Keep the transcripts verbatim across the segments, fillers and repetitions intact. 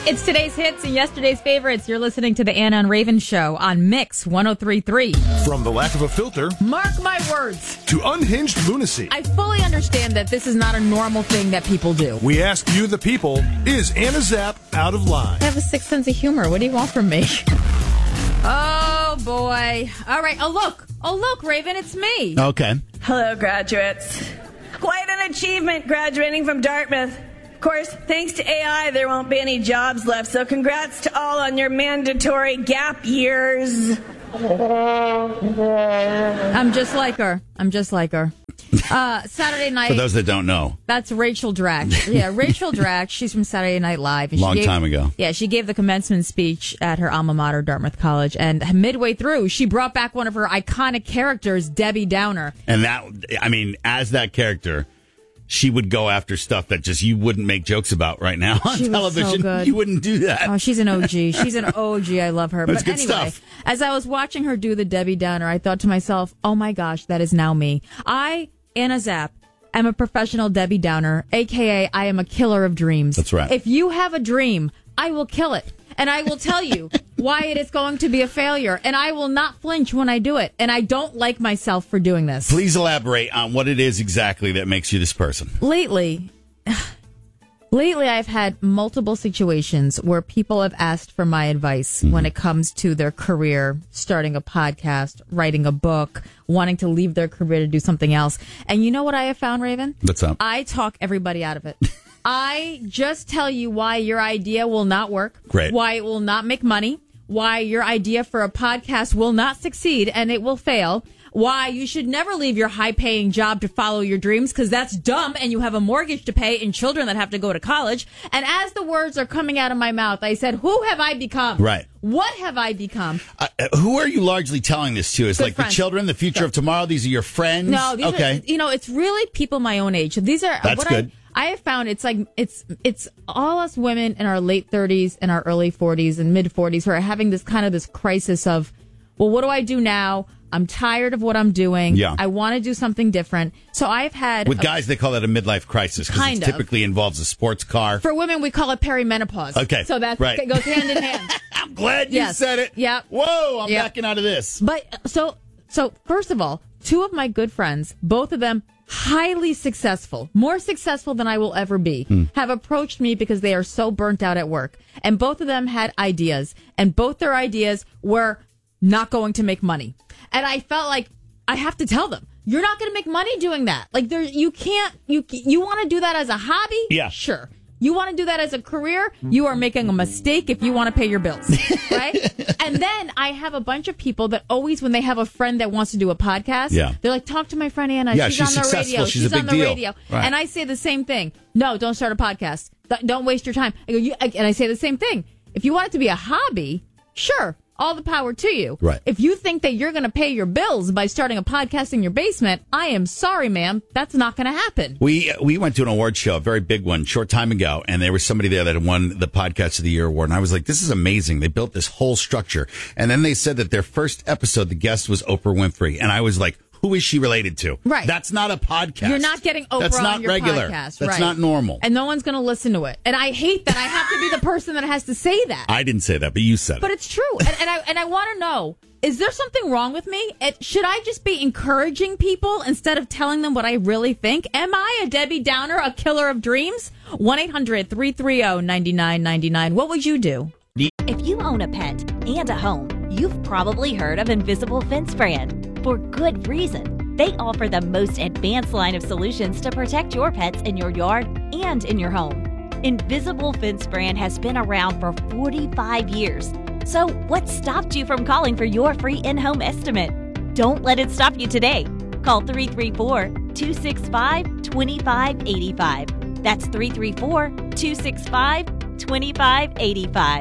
It's today's hits and yesterday's favorites. You're listening to the Anna and Raven Show on Mix ten thirty-three. From the lack of a filter, mark my words, to unhinged lunacy, I fully understand that this is not a normal thing that people do. We ask you, the people, is Anna Zapp out of line? I have a sick sense of humor. What do you want from me? Oh, boy. All right. Oh, look. Oh, look, Raven, it's me. Okay. Hello, graduates. Quite an achievement graduating from Dartmouth. Of course, thanks to A I, there won't be any jobs left, so congrats to all on your mandatory gap years. I'm just like her. I'm just like her. Uh, Saturday night. For those that don't know. That's Rachel Dratch. Yeah, Rachel Dratch. She's from Saturday Night Live. And Long she gave, time ago. Yeah, she gave the commencement speech at her alma mater, Dartmouth College. And midway through, she brought back one of her iconic characters, Debbie Downer. And that, I mean, as that character, she would go after stuff that just you wouldn't make jokes about right now on she television. Was so good. You wouldn't do that. Oh, she's an O G. She's an O G. I love her. That's but good anyway, stuff. As I was watching her do the Debbie Downer, I thought to myself, oh my gosh, that is now me. I, Anna Zapp, am a professional Debbie Downer, a k a I am a killer of dreams. That's right. If you have a dream, I will kill it. And I will tell you why it is going to be a failure. And I will not flinch when I do it. And I don't like myself for doing this. Please elaborate on what it is exactly that makes you this person. Lately, lately I've had multiple situations where people have asked for my advice mm-hmm. when it comes to their career, starting a podcast, writing a book, wanting to leave their career to do something else. And you know what I have found, Raven? What's up? I talk everybody out of it. I just tell you why your idea will not work. Great. Why it will not make money. Why your idea for a podcast will not succeed and it will fail. Why you should never leave your high-paying job to follow your dreams because that's dumb and you have a mortgage to pay and children that have to go to college. And as the words are coming out of my mouth, I said, who have I become? Right. What have I become? Uh, who are you largely telling this to? Is Good like friends. The children, the future of tomorrow? These are your friends? No, these okay. are, you know, it's really people my own age. These are That's what good. I, I have found it's like it's it's all us women in our late thirties and our early forties and mid forties who are having this kind of this crisis of, well, what do I do now? I'm tired of what I'm doing. Yeah. I want to do something different. So I've had with a, guys they call that a midlife crisis because Kind it of. typically involves a sports car. For women, we call it perimenopause. Okay, so that right. goes hand in hand. I'm glad you Yes. said it. Yep. Whoa, I'm Yep. backing out of this. But so so first of all, two of my good friends, both of them highly successful, more successful than I will ever be, Hmm. have approached me because they are so burnt out at work. And both of them had ideas, and both their ideas were not going to make money. And I felt like I have to tell them, you're not going to make money doing that. Like there, you can't. You you want to do that as a hobby? Yeah, sure. You want to do that as a career? You are making a mistake if you want to pay your bills, right? And then I have a bunch of people that always, when they have a friend that wants to do a podcast, yeah. they're like, talk to my friend Anna. Yeah, she's, she's on the successful. radio. She's She's, a big on the deal. radio. Right. And I say the same thing. No, don't start a podcast. Th- Don't waste your time. I go, you, and I say the same thing. If you want it to be a hobby, sure. All the power to you. Right. If you think that you're going to pay your bills by starting a podcast in your basement, I am sorry, ma'am. That's not going to happen. We we went to an award show, a very big one, short time ago, and there was somebody there that had won the Podcast of the Year award. And I was like, this is amazing. They built this whole structure. And then they said that their first episode, the guest was Oprah Winfrey. And I was like, who is she related to? Right. That's not a podcast. You're not getting Oprah That's not on your regular. podcast. That's right. not normal. And no one's going to listen to it. And I hate that I have to be the person that has to say that. I didn't say that, but you said But it. it's true. And, and I and I want to know, is there something wrong with me? It, should I just be encouraging people instead of telling them what I really think? Am I a Debbie Downer, a killer of dreams? one eight hundred three three zero nine nine nine nine. What would you do? If you own a pet and a home, you've probably heard of Invisible Fence Brand. For good reason. They offer the most advanced line of solutions to protect your pets in your yard and in your home. Invisible Fence Brand has been around for forty-five years. So what stopped you from calling for your free in-home estimate? Don't let it stop you today. Call three three four, two six five, two five eight five. That's three three four, two six five, two five eight five.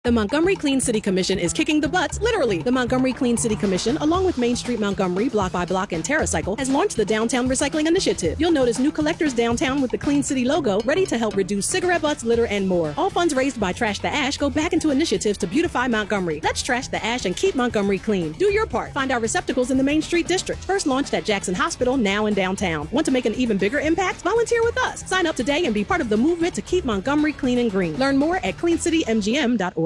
The Montgomery Clean City Commission is kicking the butts, literally. The Montgomery Clean City Commission, along with Main Street Montgomery, Block by Block, and TerraCycle, has launched the Downtown Recycling Initiative. You'll notice new collectors downtown with the Clean City logo, ready to help reduce cigarette butts, litter, and more. All funds raised by Trash the Ash go back into initiatives to beautify Montgomery. Let's trash the ash and keep Montgomery clean. Do your part. Find our receptacles in the Main Street District. First launched at Jackson Hospital, now in downtown. Want to make an even bigger impact? Volunteer with us. Sign up today and be part of the movement to keep Montgomery clean and green. Learn more at clean city m g m dot org.